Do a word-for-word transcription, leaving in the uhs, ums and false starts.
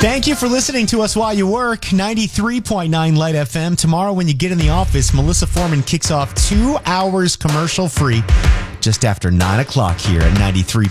Thank you for listening to us while you work. ninety-three point nine Light F M. Tomorrow when you get in the office, Melissa Foreman kicks off two hours commercial free just after nine o'clock here at ninety-three